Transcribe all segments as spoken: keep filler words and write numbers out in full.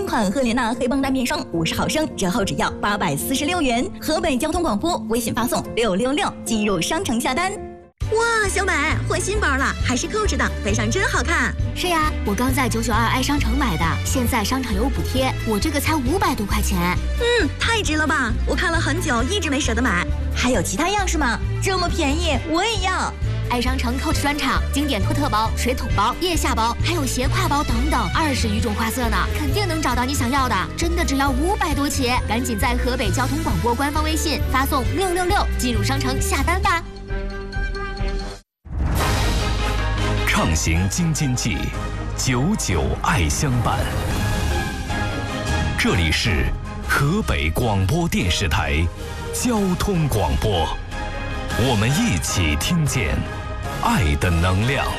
款赫莲娜黑绷带面霜五十毫升，折后只要八百四十六元。河北交通广播微信发送六六六进入商城下单。 哇，小美换新包了，还是 Coach 的，背上真好看。 是呀，我刚在九九二爱商城买的，现在商场有补贴，我这个才五百多块钱。 嗯，太值了吧！我看了很久，一直没舍得买。 还有其他样式吗？这么便宜，我也要。 爱商城 Coach 专场，经典托特包、水桶包、腋下包，还有斜挎包等等，二十余种花色呢，肯定能找到你想要的。真的只要五百多起，赶紧在河北交通广播官方微信发送六六六进入商城下单吧。 畅行京津冀，久久爱相伴。这里是河北广播电视台交通广播，我们一起听见爱的能量。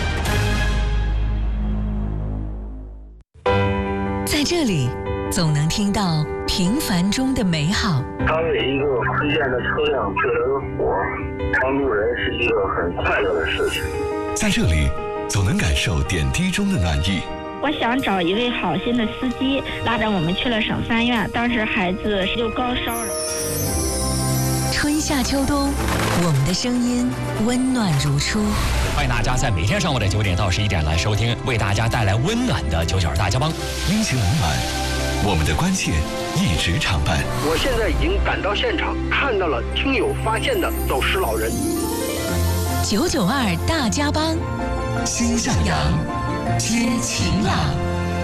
在这里，总能听到平凡中的美好。 它为一个推荐的车辆救了个火，帮助人是一个很快乐的事情。 在这里，总能感受点滴中的暖意。 我想找一位好心的司机，拉着我们去了省三院，当时孩子就高烧了。 春夏秋冬，我们的声音温暖如初。 欢迎大家在每天上午的九点到十一点来收听，为大家带来温暖的九九二大家帮， 温情冷暖，我们的关切一直常伴。 我现在已经赶到现场，看到了听友发现的走失老人。 九九二大家帮， 心向阳，知晴朗。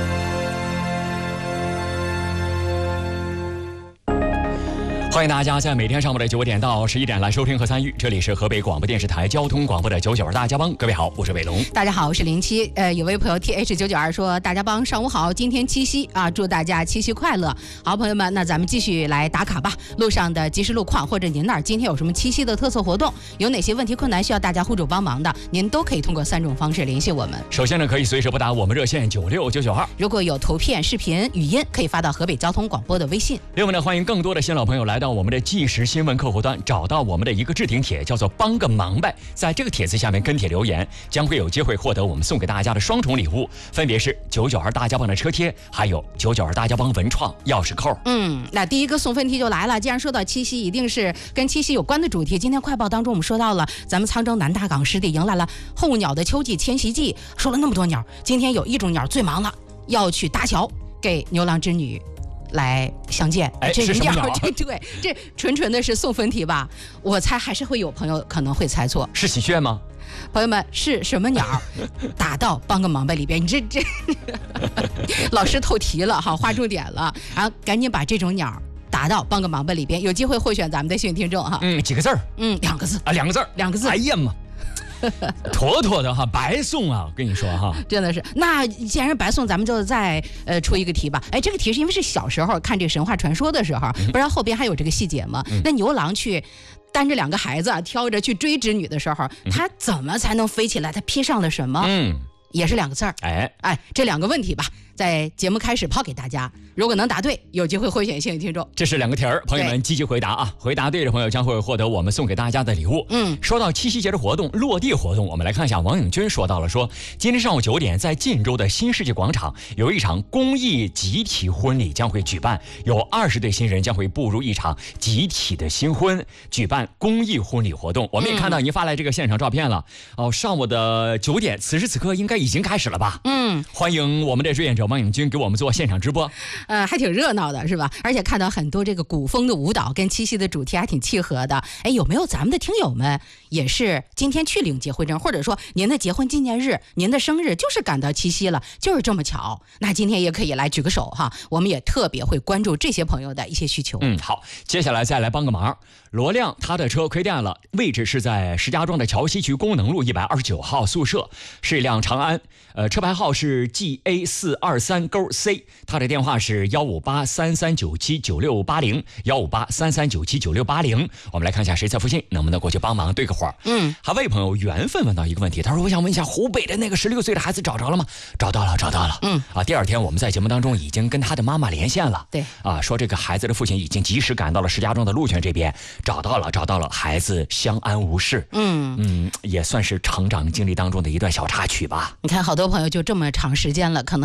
欢迎大家在每天上午的九点到十一点来收听和参与，这里是河北广播电视台交通广播的九九二大家帮。各位好，我是伟龙。 大家好，我是零七。呃，有位朋友 T H 九九二说，大家帮上午好，今天七夕啊，祝大家七夕快乐。好，朋友们，那咱们继续来打卡吧。路上的即时路况，或者您那儿今天有什么七夕的特色活动，有哪些问题困难需要大家互助帮忙的，您都可以通过三种方式联系我们。 首先呢，可以随时拨打我们热线九六九九二。 如果有图片、视频、语音，可以发到河北交通广播的微信。 另外呢，欢迎更多的新老朋友来到我们的即时新闻客户端，找到我们的一个置顶帖，叫做帮个忙呗。在这个帖子下面跟帖留言，将会有机会获得我们送给大家的双重礼物，分别是九九二大家帮的车贴，还有九九二大家帮文创钥匙扣。 嗯，那第一个送分题就来了。既然说到七夕，一定是跟七夕有关的主题。今天快报当中我们说到了，咱们沧州南大港湿地迎来了候鸟的秋季迁徙季。说了那么多鸟，今天有一种鸟最忙了，要去搭桥给牛郎织女来相见。 哎，这是什么鸟？ 这对，这纯纯的是送分题吧？我猜还是会有朋友可能会猜错。 是喜鹊吗？ 朋友们，是什么鸟？打到帮个忙呗里边，你这这老师透题了哈，划重点了，然后赶紧把这种鸟打到帮个忙呗里边，有机会获选咱们的幸运听众哈。 嗯，几个字儿？ 嗯，两个字啊，两个字儿， 两个字。 哎呀妈！妥妥的哈，白送啊！我跟你说哈， 真的是。那既然是白送，咱们就再呃出一个题吧。哎，这个题是因为是小时候看这个神话传说的时候，嗯、不知道后边还有这个细节吗？嗯、那牛郎去担着两个孩子挑着去追织女的时候，嗯、他怎么才能飞起来？他披上了什么？嗯，也是两个字儿。 哎哎，这两个问题吧，在节目开始抛给大家。如果能答对，有机会获选幸运听众。 这是两个题儿，朋友们积极回答啊！回答对的朋友将会获得我们送给大家的礼物。嗯，说到七夕节的活动，落地活动，我们来看一下。王颖军说到了说，今天上午九点，在晋州的新世纪广场有一场公益集体婚礼将会举办，有二十对新人将会步入一场集体的新婚，举办公益婚礼活动。我们也看到您发来这个现场照片了。嗯、哦，上午的九点，此时此刻应该已经开始了吧？嗯，欢迎我们的志愿者王颖军给我们做现场直播。 呃，还挺热闹的，是吧？而且看到很多这个古风的舞蹈，跟七夕的主题还挺契合的。哎，有没有咱们的听友们也是今天去领结婚证，或者说您的结婚纪念日、您的生日就是赶到七夕了，就是这么巧？那今天也可以来举个手哈，我们也特别会关注这些朋友的一些需求。 嗯，好，接下来再来帮个忙。罗亮他的车亏电了，位置是在石家庄的桥西区功能路一百二十九号宿舍，是一辆长安，呃，车牌号是 G A 四二三勾 C， 他的电话是幺五八三三九七九六八零幺五八三三九七九六八零。我们来看一下谁在附近，能不能过去帮忙对个火？嗯，还位朋友缘分问到一个问题，他说：“我想问一下，湖北的那个十六岁的孩子找着了吗？”找到了，找到了。嗯，啊，第二天我们在节目当中已经跟他的妈妈连线了。 对， 啊，说这个孩子的父亲已经及时赶到了石家庄的鹿泉这边，找到了，找到了，孩子相安无事。嗯嗯，也算是成长经历当中的一段小插曲吧。 你看，好多朋友就这么长时间了，可能有的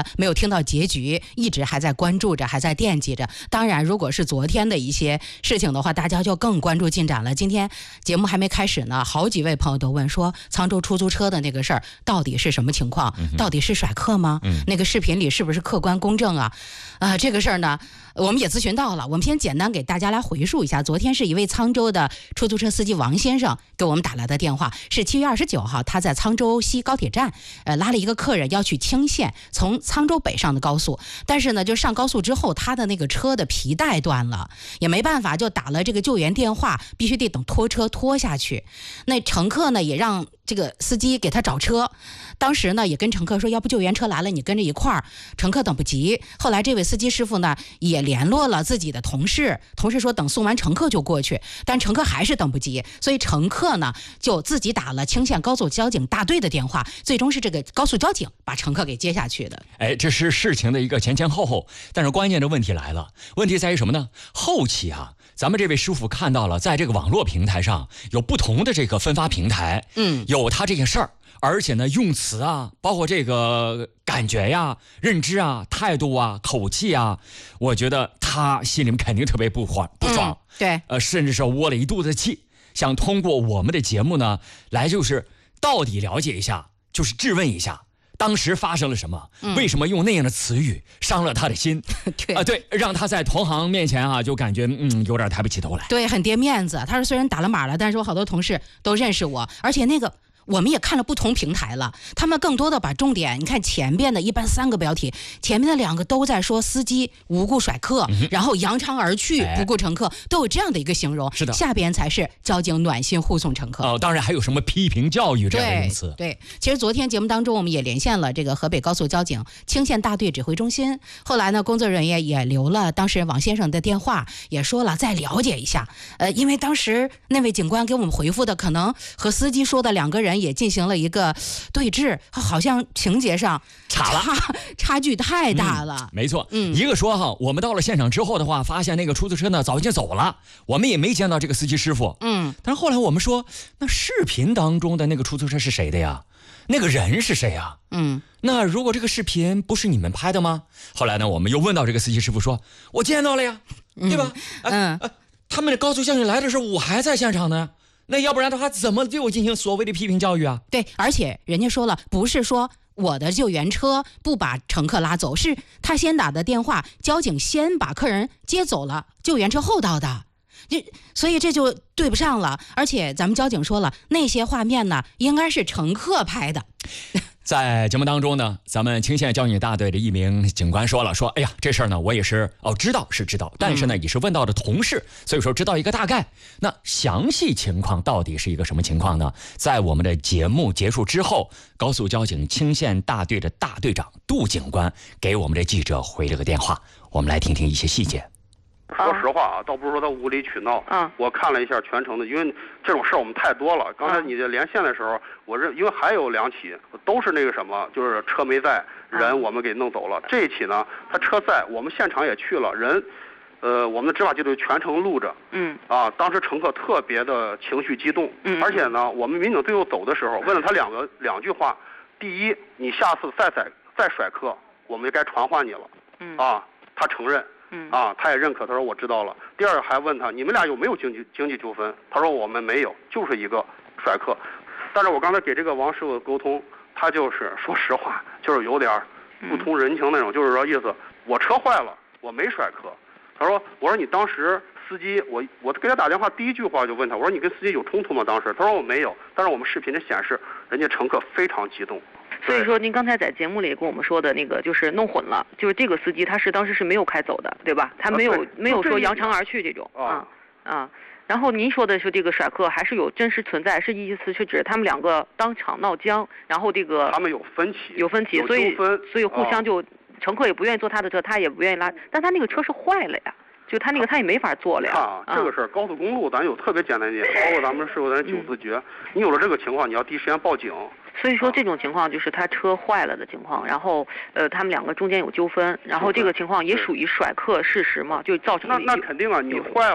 呢没有听到结局，一直还在关注着，还在惦记着。当然，如果是昨天的一些事情的话，大家就更关注进展了。今天节目还没开始呢，好几位朋友都问说，沧州出租车的那个事儿到底是什么情况？嗯、到底是甩客吗？嗯、那个视频里是不是客观公正啊？啊、呃，这个事儿呢，我们也咨询到了。我们先简单给大家来回述一下，昨天是一位沧州的出租车司机王先生给我们打来的电话，是七月二十九号，他在沧州西高铁站，呃，拉了一个客人要去青县，从沧州北上的高速，但是呢，就上高速之后，他的那个车的皮带断了，也没办法，就打了这个救援电话，必须得等拖车拖下去。那乘客呢，也让这个司机给他找车，当时呢，也跟乘客说，要不救援车来了，你跟着一块儿。乘客等不及，后来这位司机师傅呢，也联络了自己的同事，同事说等送完乘客就过去，但乘客还是等不及，所以乘客呢就自己打了青县高速交警大队的电话，最终是这个高速交警把乘客给接下去的。 哎，这是事情的一个前前后后，但是关键的问题来了，问题在于什么呢？后期啊，咱们这位师傅看到了，在这个网络平台上有不同的这个分发平台，嗯，有他这件事儿。而且呢，用词啊，包括这个感觉呀、认知啊、态度啊、口气啊，我觉得他心里面肯定特别不欢不爽、 嗯，对， 呃，甚至是窝了一肚子气，想通过我们的节目呢，来就是到底了解一下，就是质问一下，当时发生了什么？嗯、为什么用那样的词语伤了他的心？ 对啊、 呃，对，让他在同行面前啊，就感觉嗯有点抬不起头来。 对，很跌面子。他说虽然打了码了，但是我好多同事都认识我，而且那个。我们也看了不同平台了，他们更多的把重点，你看前边的一般三个标题，前面的两个都在说司机无故甩客，嗯、然后扬长而去，不顾乘客，都有这样的一个形容。 是的， 下边才是交警暖心护送乘客。 哦，当然还有什么批评教育这样的用词。 对，对，其实昨天节目当中，我们也连线了这个河北高速交警青县大队指挥中心，后来呢，工作人员也留了当时王先生的电话，也说了再了解一下。呃，因为当时那位警官给我们回复的，可能和司机说的两个人也进行了一个对峙，好像情节上差了， 差差距太大了。 嗯、没错，嗯，一个说哈，我们到了现场之后的话，发现那个出租车呢早已经走了，我们也没见到这个司机师傅，嗯，但是后来我们说，那视频当中的那个出租车是谁的呀？那个人是谁呀？嗯，那如果这个视频不是你们拍的吗？后来呢，我们又问到这个司机师傅说，我见到了呀，对吧？嗯，呃、他们的高速交警来的时候，我还在现场呢。那要不然的话，怎么对我进行所谓的批评教育啊？ 对，而且人家说了，不是说我的救援车不把乘客拉走，是他先打的电话，交警先把客人接走了，救援车后到的，就所以这就对不上了。而且咱们交警说了，那些画面呢，应该是乘客拍的。 在节目当中呢，咱们青县交警大队的一名警官说了，说哎呀，这事儿呢我也是哦知道是知道，但是呢也是问到的同事，所以说知道一个大概。那详细情况到底是一个什么情况呢？在我们的节目结束之后，高速交警青县大队的大队长杜警官给我们的记者回了个电话，我们来听听一些细节。 说实话啊，倒不是说他无理取闹。嗯，我看了一下全程的，因为这种事儿我们太多了。刚才你在连线的时候，我认因为还有两起都是那个什么，就是车没在，人我们给弄走了。嗯、这一起呢，他车在，我们现场也去了，人，呃，我们的执法记录全程录着。嗯，啊，当时乘客特别的情绪激动。嗯，而且呢，我们民警最后走的时候问了他两个两句话：第一，你下次再再再甩客，我们就该传唤你了。嗯，啊，他承认。嗯啊，他也认可，他说我知道了。第二还问他，你们俩有没有经济经济纠纷？他说我们没有，就是一个甩客。但是我刚才给这个王师傅沟通，他就是说实话，就是有点不通人情那种，就是说意思我车坏了，我没甩客。他说我说你当时司机，我我给他打电话第一句话就问他，我说你跟司机有冲突吗？当时他说我没有，但是我们视频里显示人家乘客非常激动。 所以说，您刚才在节目里跟我们说的那个，就是弄混了，就是这个司机他是当时是没有开走的，对吧？他没有、啊、没有说扬长而去这种啊啊。然后您说的是这个甩客还是有真实存在，是意思是指他们两个当场闹僵，然后这个他们有分歧， 有分歧，所以所以互相就、啊、乘客也不愿意坐他的车，他也不愿意拉，但他那个车是坏了呀。就他那个他也没法做了呀。 啊，这个事儿、嗯、高速公路咱有特别简单一点，包括咱们是有咱九字诀、嗯，你有了这个情况，你要第一时间报警。 所以说这种情况就是他车坏了的情况，然后呃他们两个中间有纠纷，然后这个情况也属于甩客事实嘛，就造成那那肯定啊，你坏了，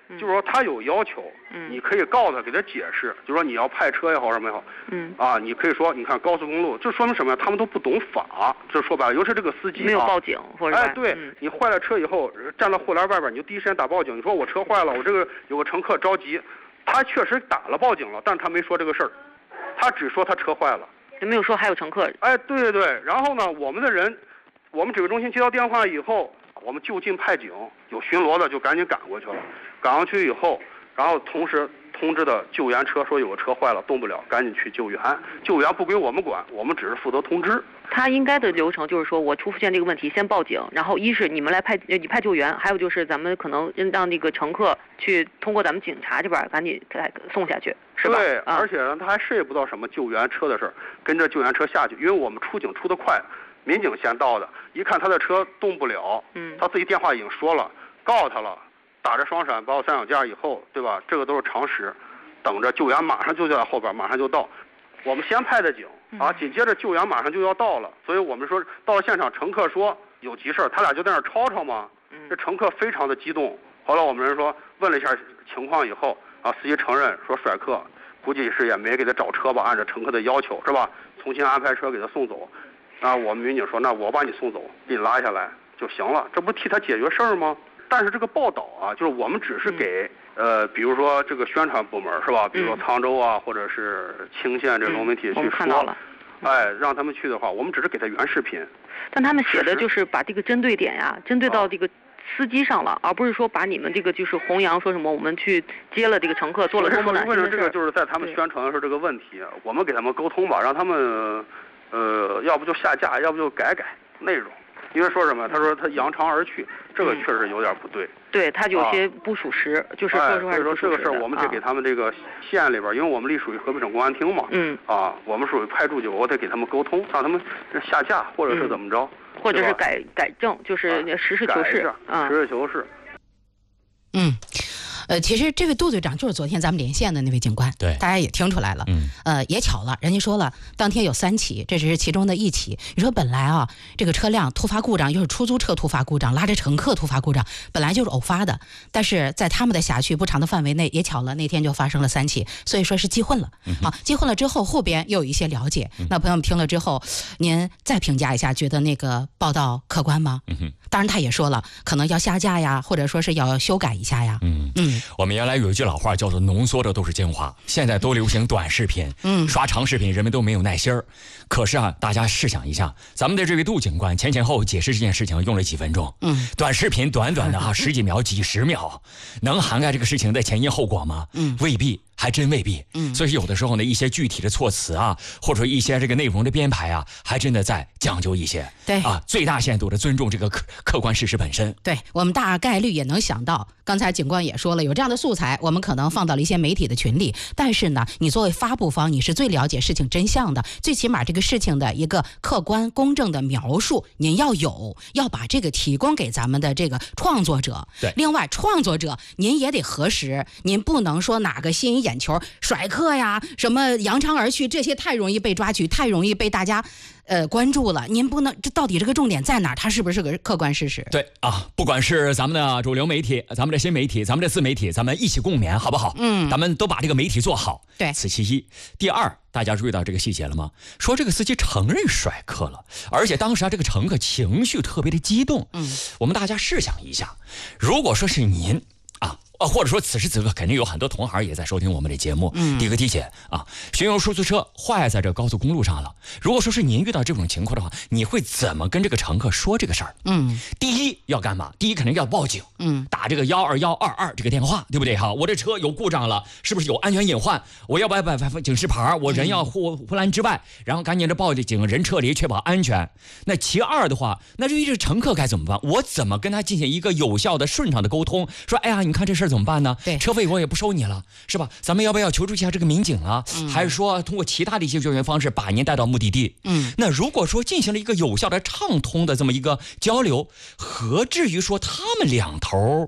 就是说他有要求， 嗯， 你可以告他，给他解释，就是说你要派车也好什么也好， 嗯， 啊，你可以说，你看高速公路，这说明什么呀？他们都不懂法，这说白了，尤其这个司机、啊、 没有报警，或者哎，对、 嗯、 你坏了车以后，站到护栏外边，你就第一时间打报警。你说我车坏了，我这个有个乘客着急，他确实打了报警了，但是他没说这个事儿，他只说他车坏了， 也没有说还有乘客。 哎，对对对，然后呢，我们的人，我们指挥中心接到电话以后，我们就近派警，有巡逻的就赶紧赶过去了，赶上去以后。然后同时通知的救援车说有个车坏了动不了，赶紧去救援。救援不归我们管，我们只是负责通知。 他应该的流程就是说，我出现这个问题先报警，然后一是你们来派你派救援，还有就是咱们可能让那个乘客去通过咱们警察这边赶紧再送下去，是吧？ 对， 啊、 而且呢他还涉及不到什么救援车的事儿，跟着救援车下去，因为我们出警出得快，民警先到的，一看他的车动不了， 嗯， 他自己电话已经说了，告诉他了。打着双闪，包括三脚架以后，对吧？这个都是常识，等着救援马上就在后边，马上就到。我们先派的警啊，紧接着救援马上就要到了，所以我们说到了现场，乘客说有急事，他俩就在那儿吵吵嘛。这乘客非常的激动。后来我们人说问了一下情况以后啊，司机承认说甩客，估计是也没给他找车吧，按照乘客的要求是吧？重新安排车给他送走。啊，我们民警说那我把你送走，给你拉下来就行了，这不替他解决事儿吗？但是这个报道啊，就是我们只是给、嗯、呃，比如说这个宣传部门是吧？比如说沧州啊，嗯、或者是青县这农媒体去说， 嗯、看到了， 哎，让他们去的话，我们只是给他原视频。 但他们写的就是把这个针对点呀，针对到这个司机上了，而不是说把你们这个就是弘扬说什么我们去接了这个乘客做了多么难为什么这个就是在他们宣传的时候这个问题，我们给他们沟通吧，让他们呃，要不就下架，要不就改改内容。因为说什么？他说他扬长而去，这个确实有点不对。 嗯、对他有些不属实，啊、就是说实话是不属实的。所以说这个事儿，我们得给他们这个县里边，啊、因为我们隶属于河北省公安厅嘛， 嗯， 啊，我们属于派驻局，我得给他们沟通，让他们下架或者是怎么着， 嗯、或者是改改正，就是实事求是啊，实事求是。 嗯。呃，其实这位杜队长就是昨天咱们连线的那位警官， 对， 大家也听出来了， 嗯， 呃，也巧了，人家说了，当天有三起，这只是其中的一起。你说本来啊，这个车辆突发故障，又是出租车突发故障，拉着乘客突发故障，本来就是偶发的，但是在他们的辖区不长的范围内，也巧了，那天就发生了三起，所以说是记混了。 嗯、 好，记混了之后，后边又有一些了解。 嗯、 那朋友们听了之后，您再评价一下，觉得那个报道客观吗？ 嗯当然，他也说了，可能要下架呀，或者说是要修改一下呀。 嗯嗯， 我们原来有一句老话叫做“浓缩的都是精华”，现在都流行短视频， 嗯， 刷长视频人们都没有耐心儿。可是啊，大家试想一下，咱们的这位杜警官前前后后解释这件事情用了几分钟， 嗯， 短视频短短的哈、啊、十几秒、几十秒，能涵盖这个事情的前因后果吗？ 嗯， 未必。还真未必， 嗯， 所以有的时候呢，一些具体的措辞啊，或者一些这个内容的编排啊，还真的再讲究一些， 对啊，最大限度的尊重这个客客观事实本身。 对，我们大概率也能想到，刚才警官也说了，有这样的素材，我们可能放到了一些媒体的群里，但是呢，你作为发布方，你是最了解事情真相的，最起码这个事情的一个客观公正的描述，您要有，要把这个提供给咱们的这个创作者。 对， 另外创作者您也得核实，您不能说哪个吸引眼球甩客呀，什么扬长而去，这些太容易被抓取，太容易被大家呃关注了。您不能，这到底这个重点在哪儿？它是不是个客观事实？ 对啊，不管是咱们的主流媒体，咱们的新媒体，咱们的自媒体，咱们一起共勉，好不好？ 嗯， 咱们都把这个媒体做好。 对， 此其一。第二，大家注意到这个细节了吗？说这个司机承认甩客了，而且当时啊，这个乘客情绪特别的激动。 嗯， 我们大家试想一下，如果说是您啊。呃，或者说此时此刻肯定有很多同行也在收听我们的节目。 嗯， 第一个提醒啊，巡游出租车坏在这高速公路上了。如果说是您遇到这种情况的话，你会怎么跟这个乘客说这个事儿？ 嗯， 第一要干嘛？第一肯定要报警。 嗯， 打这个幺二幺二二这个电话，对不对哈？我这车有故障了，是不是有安全隐患？我要不要摆摆警示牌？我人要护护栏之外，然后赶紧的报警，人撤离，确保安全。那其二的话，那至于这乘客该怎么办？我怎么跟他进行一个有效的、顺畅的沟通？说，哎呀，你看这事儿怎么办呢？ 对。 车费我也不收你了，是吧？咱们要不要求助一下这个民警啊？ 嗯、 还是说通过其他的一些救援方式把您带到目的地？ 嗯， 那如果说进行了一个有效的畅通的这么一个交流，何至于说他们两头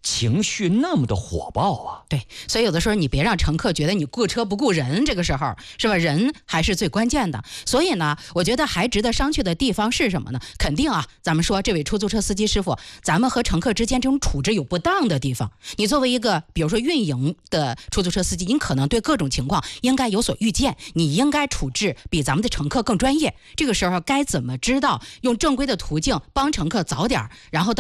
情绪那么的火爆啊。 对，所以有的时候你别让乘客觉得你顾车不顾人，这个时候是吧？人还是最关键的。所以呢，我觉得还值得商榷的地方是什么呢？肯定啊，咱们说这位出租车司机师傅，咱们和乘客之间这种处置有不当的地方。你作为一个比如说运营的出租车司机，你可能对各种情况应该有所预见，你应该处置比咱们的乘客更专业。这个时候该怎么知道用正规的途径帮乘客早点，然后到